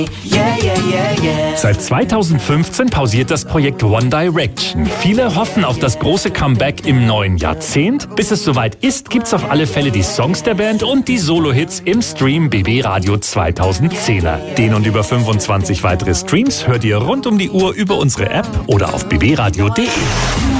Seit 2015 pausiert das Projekt One Direction. Viele hoffen auf das große Comeback im neuen Jahrzehnt. Bis es soweit ist, gibt's auf alle Fälle die Songs der Band und die Solo-Hits im Stream BB Radio 2010er. Den und über 25 weitere Streams hört ihr rund um die Uhr über unsere App oder auf bbradio.de.